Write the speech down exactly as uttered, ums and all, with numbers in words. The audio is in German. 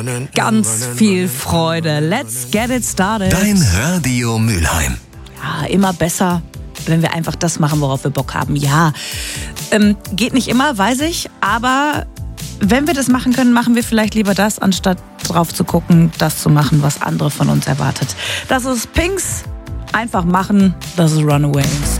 Ganz viel Freude. Let's get it started. Dein Radio Mülheim. Ja, immer besser, wenn wir einfach das machen, worauf wir Bock haben. Ja, ähm, geht nicht immer, weiß ich, aber wenn wir das machen können, machen wir vielleicht lieber das, anstatt drauf zu gucken, das zu machen, was andere von uns erwartet. Das ist Pinks. Einfach machen, das ist Runaways.